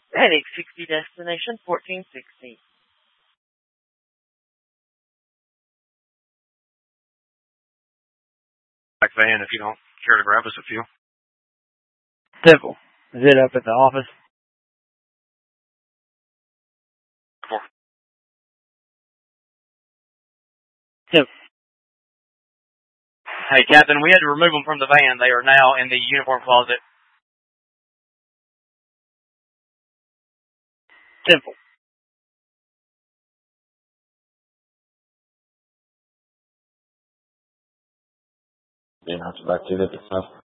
Heading 60, destination 1460. Back van, if you don't care to grab us a few. Simple. Is it up at the office? 4. Simple. Hey, Captain, we had to remove them from the van. They are now in the uniform closet. Simple. Yeah, that's back to the stuff.